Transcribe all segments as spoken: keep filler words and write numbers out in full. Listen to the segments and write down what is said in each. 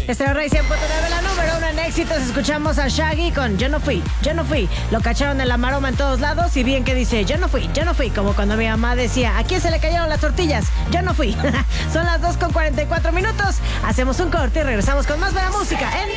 Estéreo Rey cien punto nueve, la número uno en éxitos. Escuchamos a Shaggy con Yo no fui, yo no fui. Lo cacharon en la maroma en todos lados y bien que dice yo no fui, yo no fui. Como cuando mi mamá decía, ¿a quién se le cayeron las tortillas? Yo no fui. Son las dos con cuarenta y cuatro minutos. Hacemos un corte y regresamos con más buena música en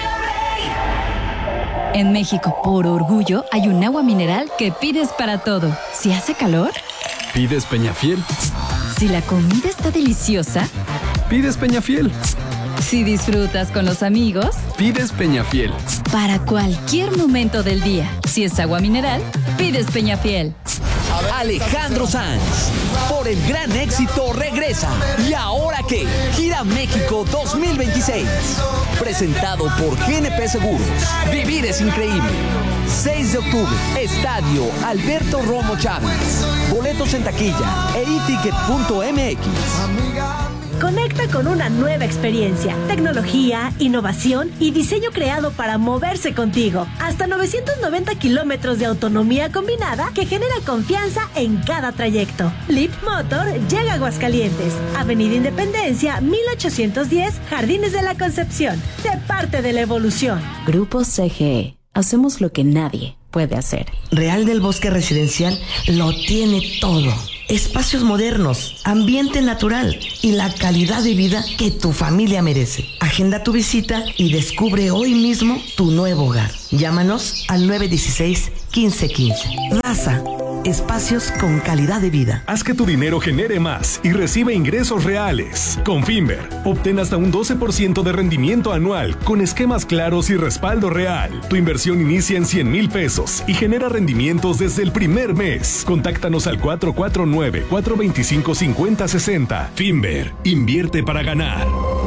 En México, por orgullo, hay un agua mineral que pides para todo. Si hace calor, pides Peñafiel. Si la comida está deliciosa, pides Peñafiel. Si disfrutas con los amigos, pides Peñafiel. Para cualquier momento del día, si es agua mineral, pides Peñafiel. Alejandro Sanz, por el gran éxito, regresa. ¿Y ahora qué? Gira México dos mil veintiséis. Presentado por G N P Seguros. Vivir es increíble. seis de octubre, Estadio Alberto Romo Chávez. Boletos en taquilla e i ticket punto m x. Conecta con una nueva experiencia, tecnología, innovación y diseño creado para moverse contigo. Hasta novecientos noventa kilómetros de autonomía combinada que genera confianza en cada trayecto. Leap Motor llega a Aguascalientes, Avenida Independencia, mil ochocientos diez, Jardines de la Concepción. Sé parte de la evolución. Grupo C G E. Hacemos lo que nadie puede hacer. Real del Bosque Residencial lo tiene todo. Espacios modernos, ambiente natural y la calidad de vida que tu familia merece. Agenda tu visita y descubre hoy mismo tu nuevo hogar. Llámanos al nueve uno seis, uno cinco uno cinco. Raza, espacios con calidad de vida. Haz que tu dinero genere más y recibe ingresos reales. Con Finver, obtén hasta un doce por ciento de rendimiento anual con esquemas claros y respaldo real. Tu inversión inicia en cien mil pesos y genera rendimientos desde el primer mes. Contáctanos al cuatro cuatro nueve, cuatro dos cinco, cinco cero seis cero. Finver, invierte para ganar.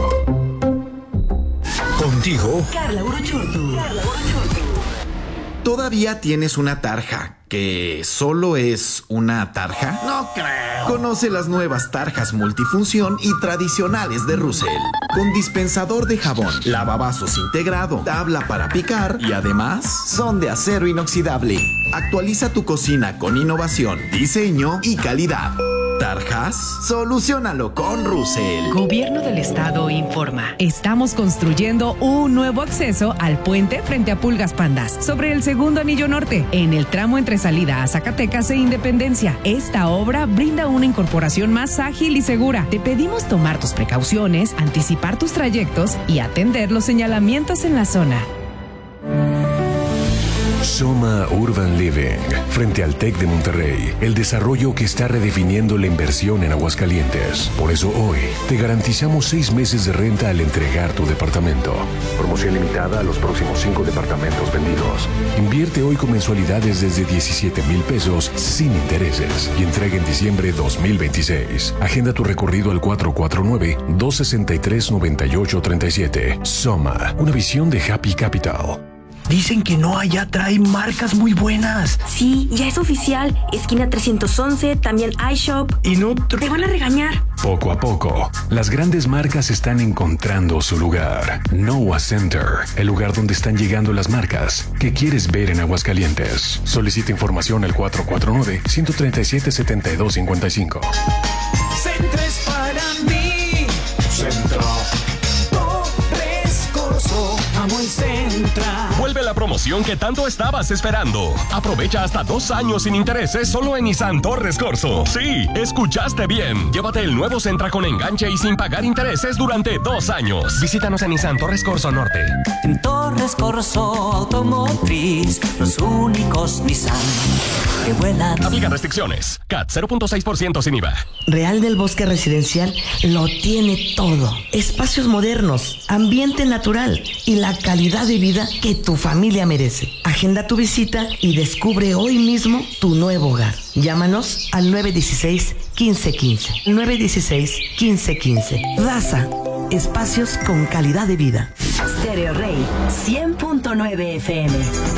Contigo, Carla Uruchurtu. ¿Todavía tienes una tarja que solo es una tarja? No creo. Conoce las nuevas tarjas multifunción y tradicionales de Russell. Con dispensador de jabón, lavavasos integrado, tabla para picar y además son de acero inoxidable. Actualiza tu cocina con innovación, diseño y calidad. ¿Tarjas? Soluciónalo con Russell. Gobierno del Estado informa. Estamos construyendo un nuevo acceso al puente frente a Pulgas Pandas, sobre el segundo anillo norte, en el tramo entre salida a Zacatecas e Independencia. Esta obra brinda una incorporación más ágil y segura. Te pedimos tomar tus precauciones, anticipar tus trayectos y atender los señalamientos en la zona. Soma Urban Living, frente al TEC de Monterrey, el desarrollo que está redefiniendo la inversión en Aguascalientes. Por eso hoy te garantizamos seis meses de renta al entregar tu departamento. Promoción limitada a los próximos cinco departamentos vendidos. Invierte hoy con mensualidades desde diecisiete mil pesos sin intereses y entrega en diciembre dos mil veintiséis. Agenda tu recorrido al cuatro cuatro nueve, dos seis tres, nueve ocho tres siete. Soma, una visión de Happy Capital. Dicen que no, allá trae marcas muy buenas. Sí, ya es oficial. Esquina trescientos once, también iShop. Y no... Tr- Te van a regañar. Poco a poco, las grandes marcas están encontrando su lugar. Noah Center, el lugar donde están llegando las marcas que quieres ver en Aguascalientes. Solicita información al cuatro cuatro nueve, uno tres siete, siete dos cinco cinco. Centro es para mí. Centro. Torres Corso. Amo el Centra. Vuelve la promoción que tanto estabas esperando. Aprovecha hasta dos años sin intereses solo en Nissan Torres Corso. Sí, escuchaste bien. Llévate el nuevo Sentra con enganche y sin pagar intereses durante dos años. Visítanos en Nissan Torres Corso Norte. En Torres Corso Automotriz, los únicos Nissan que vuelan. Aplica restricciones. C A T cero punto seis por ciento sin I V A. Real del Bosque Residencial lo tiene todo. Espacios modernos, ambiente natural y la calidad de vida que tu familia merece. Agenda tu visita y descubre hoy mismo tu nuevo hogar. Llámanos al nueve uno seis, uno cinco uno cinco. nueve uno seis, uno cinco uno cinco. Raza, espacios con calidad de vida. Estéreo Rey cien punto nueve F M.